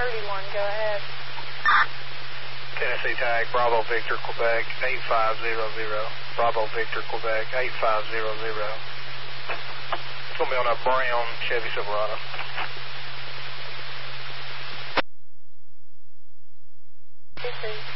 go ahead. Tennessee tag, Bravo Victor, Quebec, 8500. Bravo Victor, Quebec, 8500. It's going to be on a brown Chevy Silverado. This is